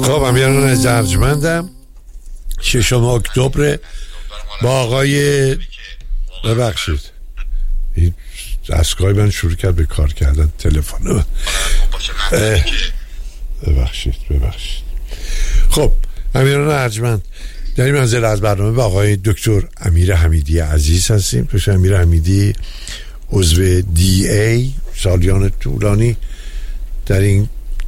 خب امیران از ارجمندم 6 اکتبر با آقای ببخشید این دستگاه من شروع کرد به کار کردن تلفن ببخشید خب امیران ارجمند در این منزل از برنامه با آقای دکتر امیر حمیدی عزیز هستیم. دکتر امیر حمیدی عضو DA سالیان طولانی در این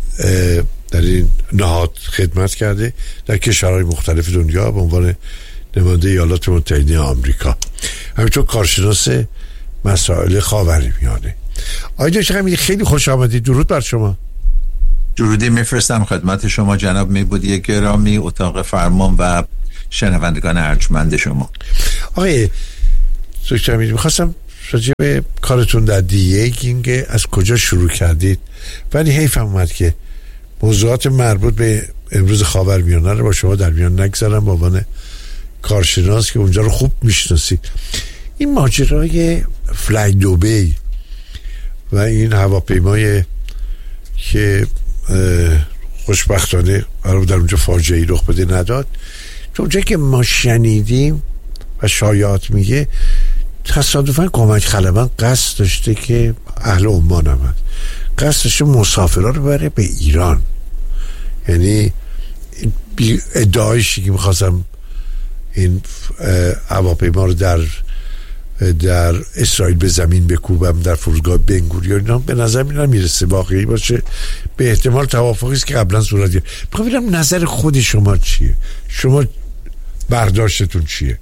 نهاد خدمت کرده در کشورهای مختلف دنیا به عنوان نماینده ایالات متحده آمریکا، همینطور کارشناس مسائل خاورمیانه. آقای دکتر حمیدی خیلی خوش آمدید. درود بر شما. درودی میفرستم خدمت شما جناب میبودی گرامی، اتاق فرمان و شنوندگان ارجمند شما. آقای دکتر حمیدی میخواستم راجع به کارتون در دیگه از کجا شروع کردید، ولی حیفم اومد که موضوعات مربوط به امروز خاورمیانه رو با شما در میان نگذارم به عنوان کارشناس که اونجا رو خوب میشناسید. این ماجرای فلای دوبی و این هواپیمای که خوشبختانه در اونجا فاجعه‌ای رخ بده نداد، تو اونجا که ما شنیدیم و شایعات میگه تصادفاً کمک خلبان قصد داشته که اهل عمان هم هست، قصد داشته مسافرها رو بره به ایران. یعنی ادعایشی که میخواستم این هواپیما رو در اسرائیل به زمین بکوبم در فرودگاه بنگوریون، به نظر من میرسه واقعی باشه، به احتمال توافقی است که قبلا صورت گرفت. میخوام ببینم نظر خود شما چیه، شما برداشتتون چیه؟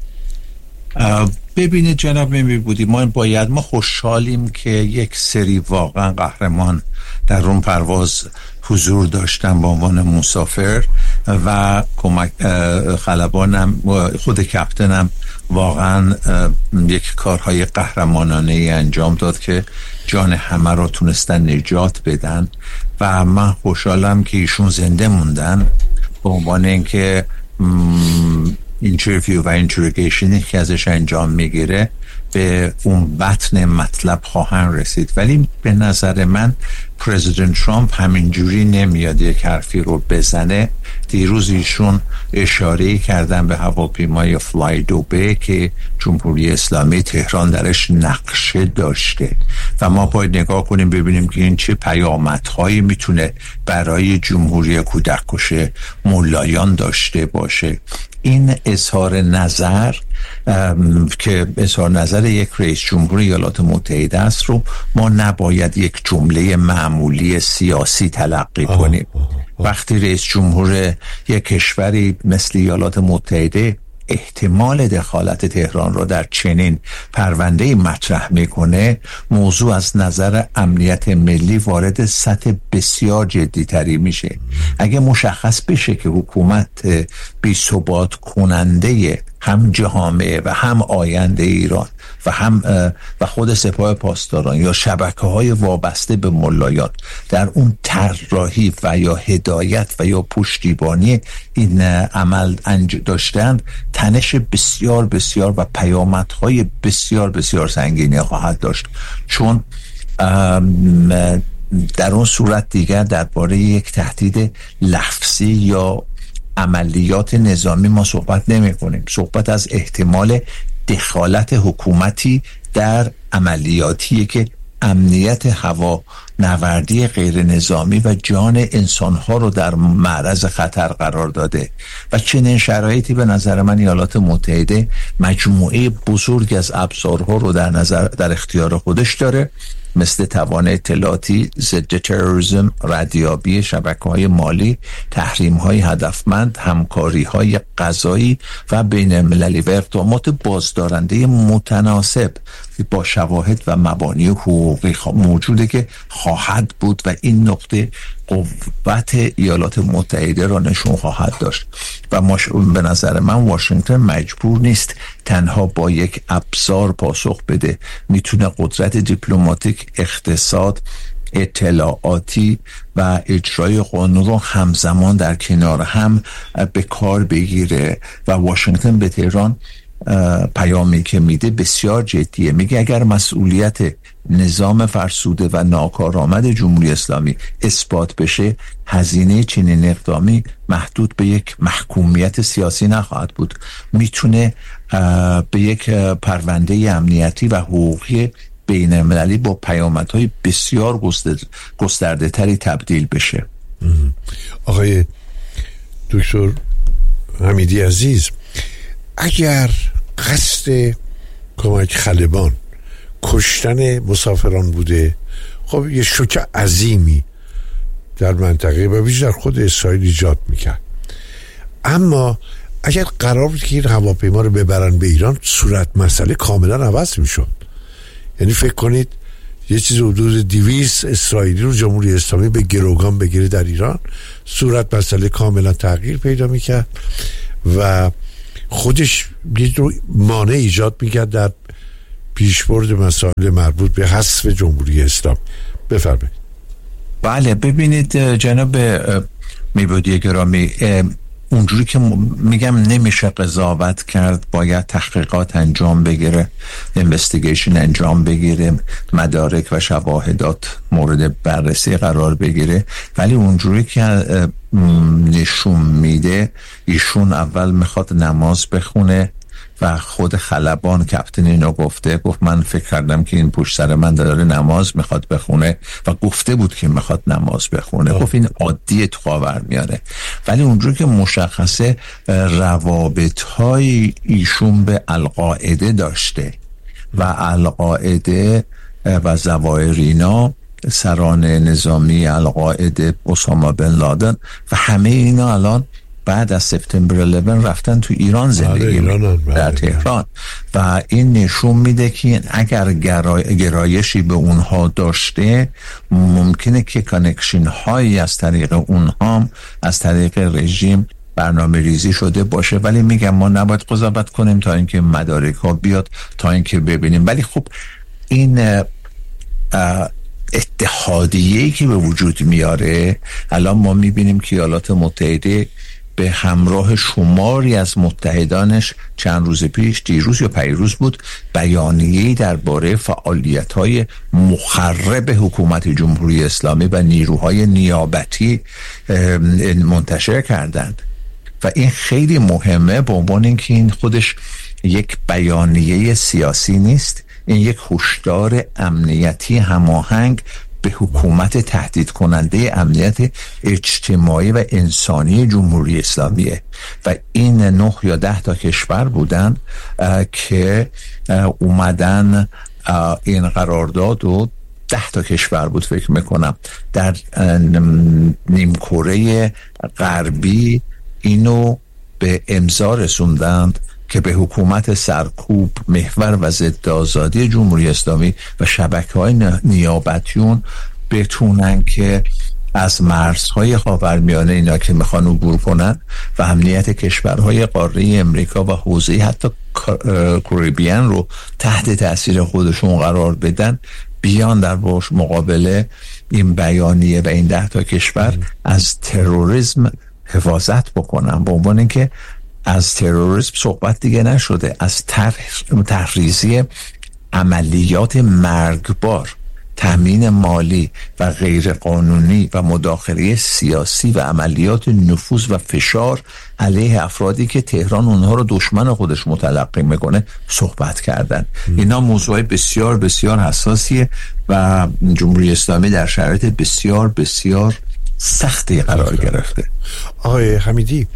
ببینید جناب میبودی ما خوشحالیم که یک سری واقعا قهرمان در اون پرواز حضور داشتن به عنوان مسافر و کمک خلبانم خود کپتنم واقعا یک کارهای قهرمانانه ای انجام داد که جان همه رو تونستن نجات بدن و من خوشحالم که ایشون زنده موندن به عنوان اینکه اینترویو و اینتروگیشنی که ازش انجام میگیره به اون بطن مطلب خواهن رسید. ولی به نظر من پرزیدنت ترامپ همینجوری نمیاد یک حرفی رو بزنه. دیروز ایشون اشاره کردن به هواپیمای فلای دوبی که جمهوری اسلامی تهران درش نقشه داشته و ما باید نگاه کنیم ببینیم که این چه پیامدهایی میتونه برای جمهوری کودککش ملایان داشته باشه. این اظهار نظر که اظهار نظر یک رئیس جمهور ایالات متحده است رو ما نباید یک جمله معمولی سیاسی تلقی کنیم. وقتی رئیس جمهور یک کشوری مثل ایالات متحده احتمال دخالت تهران رو در چنین پرونده مطرح میکنه، موضوع از نظر امنیت ملی وارد سطح بسیار جدی تری میشه. اگه مشخص بشه که حکومت بی‌ثبات کننده هم جامعه و هم آینده ایران و خود سپاه پاسداران یا شبکه‌های وابسته به ملایان در اون طراحی و یا هدایت و یا پشتیبانی این عمل داشتند، تنش بسیار بسیار و پیامدهای بسیار بسیار سنگینی خواهد داشت. چون در اون صورت دیگر درباره یک تهدید لفظی یا عملیات نظامی ما صحبت نمی کنیم، صحبت از احتمال دخالت حکومتی در عملیاتی که امنیت هوا نوردی غیر نظامی و جان انسانها رو در معرض خطر قرار داده و چنین شرایطی به نظر من ایالات متحده مجموعه بزرگ از ابزارها رو در اختیار خودش داره، مثل توان اطلاعاتی، ضد تروریسم، ردیابی شبکه‌های مالی، تحریم‌های هدفمند، همکاری‌های قضایی و بین‌المللی و اقدامات بازدارنده متناسب با شواهد و مبانی حقوقی موجوده که خواهد بود و این نقطه قوت ایالات متحده را نشون خواهد داشت و به نظر من واشنگتن مجبور نیست تنها با یک ابزار پاسخ بده، میتونه قدرت دیپلماتیک، اقتصاد، اطلاعاتی و اجرای قانون رو همزمان در کنار هم به کار بگیره و واشنگتن به تهران پیامی که میده بسیار جدیه. میگه اگر مسئولیت نظام فرسوده و ناکارآمد جمهوری اسلامی اثبات بشه، هزینه چنین اقدامی محدود به یک محکومیت سیاسی نخواهد بود، میتونه به یک پرونده امنیتی و حقوقی بین المللی با پیامدهای بسیار گسترده تری تبدیل بشه. آقای دکتر حمیدی عزیز، اگر قصد کمک خلبان کشتن مسافران بوده، خب یه شوک عظیمی در منطقه و بیشتر خود اسرائیل ایجاد میکرد. اما اگر قرار بود که این هواپیما رو ببرن به ایران، صورت مسئله کاملا عوض میشد. یعنی فکر کنید یه چیز حدود 200 اسرائیلی رو جمهوری اسلامی به گروگان بگیره در ایران، صورت مسئله کاملا تغییر پیدا میکرد و خودش یه مانع ایجاد میکرد در پیشبرد مسائل مربوط به حذف جمهوری اسلامی. بفرمایید. بله، ببینید جناب میبودی گرامی، اونجوری که میگم نمیشه قضاوت کرد، باید تحقیقات انجام بگیره، اینوستیگیشن انجام بگیره، مدارک و شواهدات مورد بررسی قرار بگیره. ولی اونجوری که نشون میده ایشون اول میخواد نماز بخونه و خود خلبان کپتن اینو گفت من فکر کردم که این پشت سر من داره نماز میخواد بخونه و گفته بود که میخواد نماز بخونه. گفت این عادیه تو خاورمیانه. ولی اونجوری که مشخصه روابط های ایشون به القاعده داشته و القاعده و زوایرینا، سران نظامی القاعده، اسامه بن لادن و همه اینا الان بعد از سپتامبر 11 رفتن تو ایران زندگی در تهران و این نشون میده که اگر گرایشی به اونها داشته، ممکنه که کانکشن هایی از طریق اونها، از طریق رژیم برنامه ریزی شده باشه. ولی میگم ما نباید قضاوت کنیم تا اینکه مدارک ها بیاد، تا اینکه ببینیم. ولی خب این اتحادیه‌ای که به وجود میاره، الان ما میبینیم که ایالات متحده به همراه شماری از متحدانش چند روز پیش، دیروز یا پیروز بود، بیانیه‌ای درباره فعالیت‌های مخرب حکومت جمهوری اسلامی و نیروهای نیابتی منتشر کردند و این خیلی مهمه، به عنوان اینکه این خودش یک بیانیه سیاسی نیست، این یک هشدار امنیتی هماهنگ به حکومت تهدید کننده امنیت اجتماعی و انسانی جمهوری اسلامیه. و این 9 یا 10 تا کشور بودن که اومدن این قرارداد و 10 تا کشور بود فکر میکنم در نیمکره غربی اینو به امضا رسوندند که به حکومت سرکوب محور و ضد آزادی جمهوری اسلامی و شبکه‌های نیابتیون بتونن که از مرزهای خاورمیانه اینا که میخوان عبور کنن و امنیت کشورهای قاره امریکا و حوزه حتی کریبیان رو تحت تاثیر خودشون قرار بدن، بیان در مقابله این بیانیه و این 10 تا کشور از تروریسم حفاظت بکنن. به عنوان اینکه از تروریسم صحبت دیگه نشده، از تحریزی عملیات مرگبار، تامین مالی و غیر قانونی و مداخله سیاسی و عملیات نفوذ و فشار علیه افرادی که تهران اونها رو دشمن خودش متلقی میکنه صحبت کردن. اینا موضوع بسیار بسیار حساسیه و جمهوری اسلامی در شرایط بسیار بسیار سختی قرار گرفته. آقای حمیدی،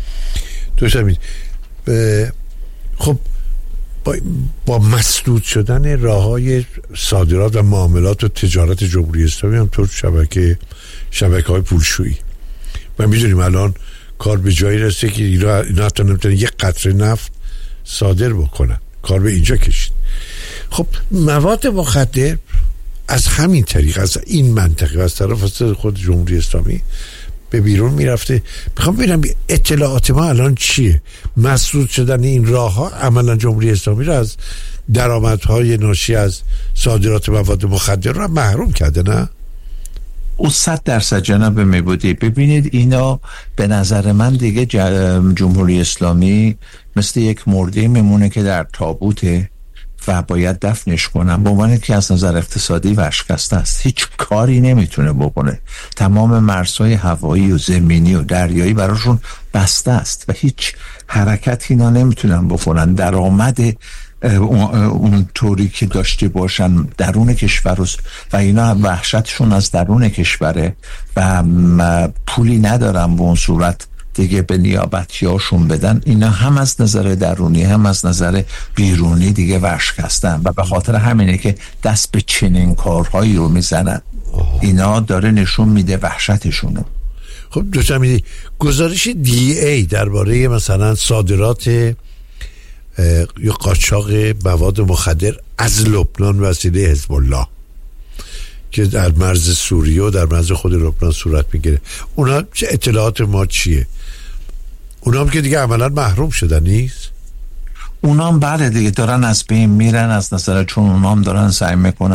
خب با مسدود شدن راههای صادرات و معاملات و تجارت جمهوری اسلامی هم طور شبکه‌های پولشویی و میدونیم الان کار به جایی رسیده که اینا حتی نمیتونن یک قطره نفت صادر بکنن، کار به اینجا کشید. خب مواد مخدر از همین طریق، از این منطقه و از طرف خود جمهوری اسلامی به بیرون میرفته. میخوام ببینم اطلاعات ما الان چیه؟ مسدود شدن این راه ها عملا جمهوری اسلامی رو از درآمدهای ناشی از صادرات مواد مخدر رو محروم کرده، نه؟ او 100% جناب میبودی. ببینید اینا به نظر من دیگه جمهوری اسلامی مثل یک مرده میمونه که در تابوته و باید دفنش کنن، به عنوان که از نظر اقتصادی ورشکسته است، هیچ کاری نمیتونه بکنه، تمام مرزهای هوایی و زمینی و دریایی براشون بسته است و هیچ حرکتی اینا نمیتونن بکنن. درآمد اون طوری که داشته باشن درون کشور و اینا وحشتشون از درون کشوره و پولی ندارن به اون صورت دیگه به نیابتیاشون بدن. اینا هم از نظر درونی هم از نظر بیرونی دیگه ورشکستن و به خاطر همینه که دست به چنین کارهایی رو میزنن. اینا داره نشون میده وحشتشونو. خب دوستان میدی گزارش DEA درباره مثلا صادرات یا قاچاق مواد مخدر از لبنان وسیله حزب الله که در مرز سوریه و در مرز خود لبنان صورت میگیره، اونا چه اطلاعات ما چیه؟ اونا هم که دیگه عملا محروم شدن نیست؟ اونا هم بله دیگه دارن از بین میرن از نظر، چون اونا هم دارن سعی میکنن